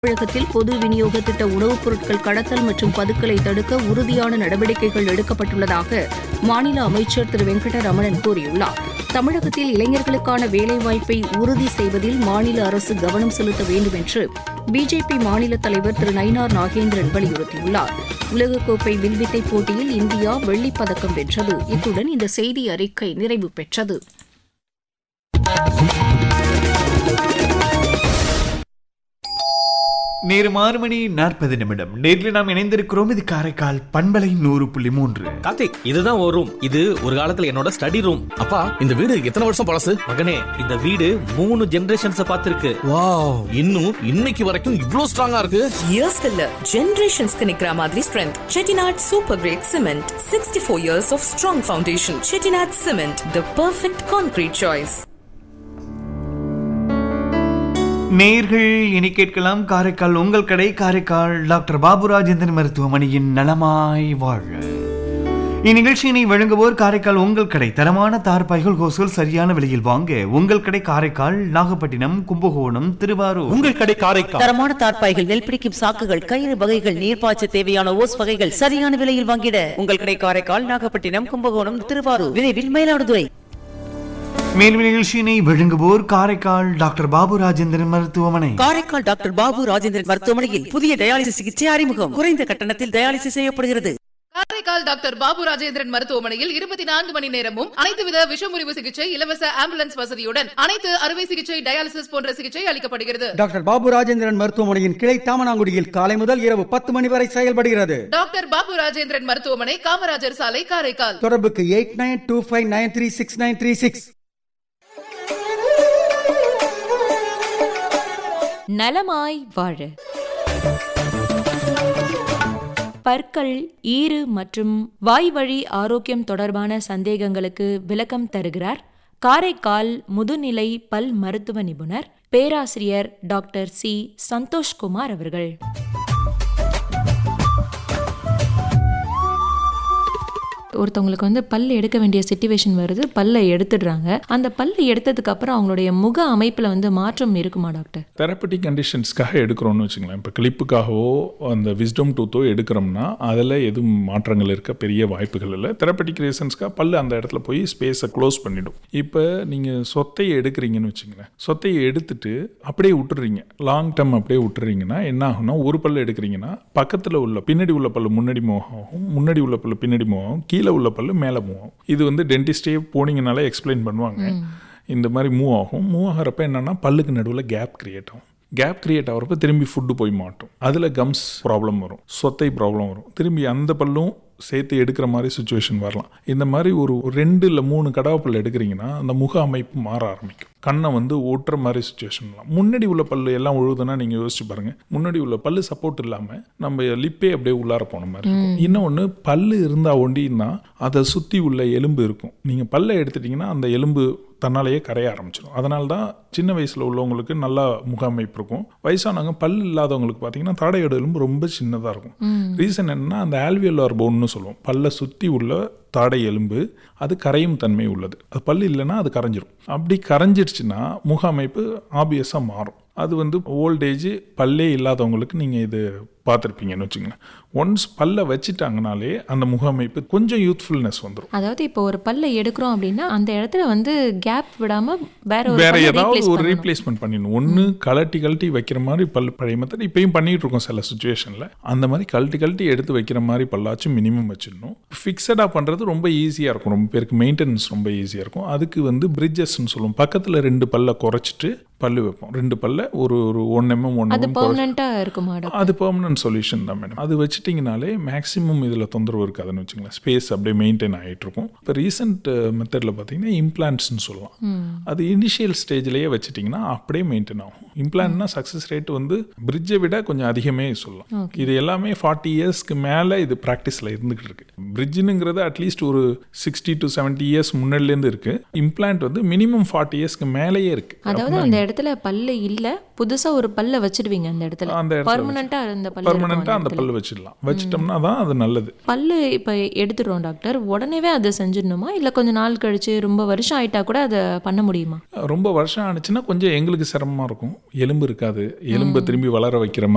தமிழகத்தில் பொது விநியோக திட்ட உணவுப் பொருட்கள் கடத்தல் மற்றும் பதுக்கலை தடுக்க உறுதியான நடவடிக்கைகள் எடுக்கப்பட்டுள்ளதாக மாநில அமைச்சர் திரு வெங்கடரமணன் கூறியுள்ளார். தமிழகத்தில் இளைஞர்களுக்கான வேலைவாய்ப்பை உறுதி செய்வதில் மாநில அரசு கவனம் செலுத்த வேண்டும் என்று பிஜேபி மாநில தலைவர் திரு நயினார் நாகேந்திரன் வலியுறுத்தியுள்ளார். உலகக்கோப்பை வில்வித்தை போட்டியில் இந்தியா வெள்ளிப் பதக்கம் வென்றது. இத்துடன் இந்த செய்தி அறிக்கை நிறைவு பெற்றது. நேரம் 6:40. நேரில் நாம் இணைந்திருக்கிறோம். இது காரைக்கால் பண்பலை 100.3. கார்த்திக், இதுதான் ஒரு ரூம். இது ஒரு காலத்துல என்னோட ஸ்டடி ரூம். அப்பா, இந்த வீடு எத்தனை வருஷம் பழசு? மகனே, இந்த வீடு 3 ஜெனரேஷன்ஸ் பார்த்திருக்கு. வாவ், இன்னும் இன்னைக்கு வரைக்கும் இவ்ளோ ஸ்ட்ராங்கா இருக்கு. இயர்ஸ் இல்ல, ஜெனரேஷன்ஸ்க்கு நிக்கிற மாதிரி strength. Chettinad super great cement, 64 years of strong foundation. Chettinad cement, the perfect concrete choice. நேர்கள் இனி கேட்கலாம் காரைக்கால் உங்கள் கடை. காரைக்கால் டாக்டர் பாபு ராஜேந்திரன் மருத்துவமனையின் நலமாய் வாழ. இந்நிகழ்ச்சியினை வழங்குவோர் காரைக்கால் உங்கள் கடை. தரமான தார்பாய்கள் ஹோஸ்கள் சரியான விலையில் வாங்க உங்கள் கடை காரைக்கால், நாகப்பட்டினம், கும்பகோணம், திருவாரூர். உங்கள் கடை காரைக்கால். தரமான தார்பாய்கள், நெல் பிடிக்கும் சாக்குகள், கயிறு வகைகள், நீர்ப்பாய்ச்ச தேவையான ஓஸ் வகைகள் சரியான விலையில் வாங்கிட உங்கள் கடை காரைக்கால், நாகப்பட்டினம், கும்பகோணம், திருவாரூர். விரைவில் மயிலாடுதுறை. மேலும் நிகழ்ச்சியினை வழங்குவோர் காரைக்கால் டாக்டர் பாபு ராஜேந்திரன் மருத்துவமனை. காரைக்கால் டாக்டர் பாபு ராஜேந்திரன் மருத்துவமனையில் புதிய டயாலிசிஸ் சிகிச்சை அறிமுகம். குறைந்த கட்டணத்தில் டயாலிசிஸ் செய்யப்படுகிறது. காரைக்கால் டாக்டர் பாபு ராஜேந்திரன் மருத்துவமனையில் 24 மணி நேரமும் அனைத்து வித விஷமுறிவு சிகிச்சை, இலவச ஆம்புலன்ஸ் வசதியுடன் அனைத்து அறுவை சிகிச்சை, டயாலிசிஸ் போன்ற சிகிச்சை அளிக்கப்படுகிறது. டாக்டர் பாபு ராஜேந்திரன் மருத்துவமனையின் கிளை தாமனாங்குடியில் காலை முதல் இரவு 10 மணி வரை செயல்படுகிறது. டாக்டர் பாபு ராஜேந்திரன் மருத்துவமனை, காமராஜர் சாலை, காரைக்கால். தொடர்புக்கு 8925936936. நலமாய் வாழ. பற்கள், ஈறு மற்றும் வாய்வழி ஆரோக்கியம் தொடர்பான சந்தேகங்களுக்கு விளக்கம் தருகிறார் காரைக்கால் முதுநிலை பல் மருத்துவ நிபுணர் பேராசிரியர் டாக்டர் சி சந்தோஷ்குமார் அவர்கள். ஒருத்தவங்களுக்கு பல்ல எடுக்க வேண்டிய சிச்சுவேஷன் வருது, பல்ல எடுத்துடுறாங்க. அந்த பல்ல எடுத்ததுக்கு அப்புறம் அவங்களுடைய முக அமைப்புல மாற்றம் இருக்குமா டாக்டர்? தெரப்பட்டிக் கண்டிஷன்ஸ்க்காக எடுக்கிறோம்னு வச்சுங்களேன். இப்போ கிளிப்புக்காகவோ அந்த விஸ்டம் டூத்தோ எடுக்கிறோம்னா அதில் எதுவும் மாற்றங்கள் இருக்க பெரிய வாய்ப்புகள் இல்லை. தெரப்பட்டிக் ரீசன்ஸ்க்காக பல்லு அந்த இடத்துல போய் ஸ்பேஸை க்ளோஸ் பண்ணிடும். இப்போ நீங்கள் சொத்தையை எடுக்கிறீங்கன்னு வச்சுங்களேன். சொத்தையை எடுத்துட்டு அப்படியே விட்டுறீங்க, லாங் டேர்ம் அப்படியே விட்டுறீங்கன்னா என்ன ஆகும்னா, ஒரு பல்லு எடுக்கிறீங்கன்னா பக்கத்தில் உள்ள பின்னாடி உள்ள பல்லு முன்னாடி மூவ் ஆகும், முன்னாடி உள்ள பல்லு பின்னாடி மூவ் ஆகும், கீழே உள்ள பல்லு மேலே மூவ் ஆகும். இது டென்டிஸ்டே போனீங்கனாலே எக்ஸ்பிளைன் பண்ணுவாங்க. இந்த மாதிரி மூவ் ஆகும். மூவ் ஆகிறப்ப என்னன்னா பல்லுக்கு நடுவில் கேப் கிரியேட் ஆகும். கேப் கிரியேட் ஆகிறப்ப திரும்பி ஃபுட்டு போய் மாட்டும். அதில் கம்ஸ் ப்ராப்ளம் வரும், சொத்தை ப்ராப்ளம் வரும். திரும்பி அந்த பல்லும் சேர்த்து எடுக்கிற மாதிரி சுச்சுவேஷன் வரலாம். இந்த மாதிரி ஒரு 2 இல்லை 3 கடவாப்பல் எடுக்கிறீங்கன்னா அந்த முக அமைப்பு மாற ஆரம்பிக்கும். கண்ணை ஓட்டுற மாதிரி சுச்சுவேஷன்லாம். முன்னாடி உள்ள பல்லு எல்லாம் உழுதுன்னா நீங்கள் யோசிச்சு பாருங்கள். முன்னாடி உள்ள பல்லு சப்போர்ட் இல்லாமல் நம்ம லிப்பே அப்படியே உள்ளார போன மாதிரி இருக்கும். இன்னொன்று, பல்லு இருந்தால் ஒண்டின்னா அதை சுற்றி உள்ள எலும்பு இருக்கும். நீங்கள் பல்லை எடுத்துட்டிங்கன்னா அந்த எலும்பு தன்னாலேயே கரைய ஆரம்பிச்சிடும். அதனால தான் சின்ன வயசில் உள்ளவங்களுக்கு நல்லா முக அமைப்பு இருக்கும். வயசானவங்க பல் இல்லாதவங்களுக்கு பார்த்தீங்கன்னா தாடையோட எலும்பு ரொம்ப சின்னதாக இருக்கும். ரீசன் என்னன்னா, அந்த ஆல்வியோலார் போன்னு சொல்லுவோம். பல்லை சுற்றி உள்ள தாடை எலும்பு அது கரையும் தன்மை உள்ளது. அது பல்லு இல்லைன்னா அது கரைஞ்சிரும். அப்படி கரைஞ்சிருச்சுன்னா முக அமைப்பு ஆப்வியஸாக மாறும். அது ஓல்டேஜ் பல்லே இல்லாதவங்களுக்கு நீங்கள் இது பார்த்துருப்பீங்கன்னு வச்சுங்களேன். ஒன்ஸ் பல்ல வச்சுட்டாங்கனாலே அந்த முக அமைப்பு கொஞ்சம் யூத்ஃபுல்னஸ் வந்துடும். அதாவது இப்போ ஒரு பல்ல எடுக்கிறோம் அப்படின்னா அந்த இடத்துல கேப் விடாம வேற ஏதாவது ஒரு ரீப்ளேஸ்மெண்ட் பண்ணிடணும். ஒன்று கழட்டி வைக்கிற மாதிரி பல் பழைய மெத்தட் இப்பயும் பண்ணிட்டு இருக்கோம் சில சுச்சுவேஷனில். அந்த மாதிரி கழட்டி எடுத்து வைக்கிற மாதிரி பல்லாச்சும் மினிமம் வச்சிடணும். ஃபிக்ஸடாக பண்ணுறது ரொம்ப ஈஸியாக இருக்கும். ரொம்ப பேருக்கு மெயின்டெனன்ஸ் ரொம்ப ஈஸியாக இருக்கும். அதுக்கு பிரிட்ஜஸ்ன்னு சொல்லுவோம். பக்கத்தில் 2 பல்ல குறைச்சிட்டு பல்லு வைப்போம். 2 பல்ல ஒரு 1 mm 1 அது பெர்மனண்டா இருக்குமா? அது பெர்மனன்ட் சொல்யூஷன் தான் மேடம். அது வச்சுட்டிங்கனாலே மேக்ஸிமம் இதில் தொந்தரவு இருக்காதுன்னு வச்சுங்களேன். ஸ்பேஸ் அப்படியே மெயின்டைன் ஆகிட்டு இருக்கும். இப்போ ரீசெண்ட் மெத்தடில் பார்த்தீங்கன்னா இம்ப்ளான்ட்ஸ்னு சொல்லலாம். அது இனிஷியல் ஸ்டேஜ்லேயே வச்சுட்டிங்கன்னா அப்படியே மெயின்டைன் ஆகும். இம்ப்ளான்ட்னா சக்ஸஸ் ரேட் பிரிட்ஜை விட கொஞ்சம் அதிகமே சொல்லலாம். இது எல்லாமே 40 இயர்ஸ்க்கு மேலே இது ப்ராக்டிஸில் இருந்துகிட்டு இருக்கு. பிரிட்ஜுங்கிறது அட்லீஸ்ட் ஒரு 60 to 70 இயர்ஸ் முன்னாடிலேருந்து இருக்கு. இம்ப்ளான்ட் மினிமம் 40 இயர்ஸ்க்கு மேலேயே இருக்கு. அதாவது அந்த இடத்துல பல்லு இல்ல, புதுசா ஒரு பல்ல வச்சிடுவீங்க அந்த இடத்துல. பெர்மனண்டா அந்த பல்லு வச்சிடலாம். வச்சிட்டோம்னா தான் அது நல்லது. பல்லு இப்ப எடுத்துறோம் டாக்டர், உடனேவே அதை செஞ்சிடணுமா இல்ல கொஞ்ச நாள் கழிச்சு ரொம்ப வருஷம் ஆயிட்டா கூட அதை பண்ண முடியுமா? ரொம்ப வருஷம் ஆனிச்சுன்னா கொஞ்சம் எங்களுக்கு சிரமமா இருக்கும். எலும்பு இருக்காது, எலும்பை திரும்பி வளர வைக்கிற